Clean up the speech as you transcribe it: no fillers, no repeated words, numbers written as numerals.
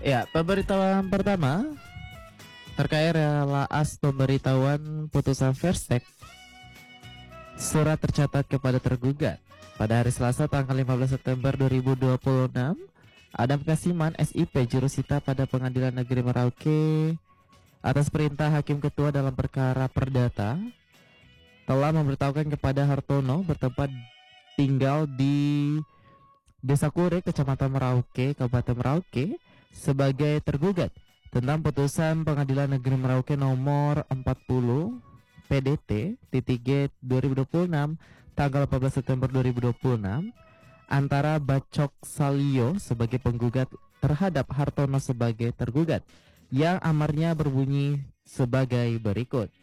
Ya, pemberitahuan pertama terkait relaas pemberitahuan putusan Verstek. Surat tercatat kepada tergugat. Pada hari Selasa tanggal 15 September 2026, Adam Kasiman SIP jurusita pada Pengadilan Negeri Merauke atas perintah Hakim Ketua dalam perkara perdata telah memberitahukan kepada Hartono bertempat tinggal di Desa Kure, Kecamatan Merauke, Kabupaten Merauke, sebagai tergugat tentang putusan Pengadilan Negeri Merauke nomor 40 PDT G 2026 tanggal 14 September 2026 antara Bacok Salio sebagai penggugat terhadap Hartono sebagai tergugat, yang amarnya berbunyi sebagai berikut.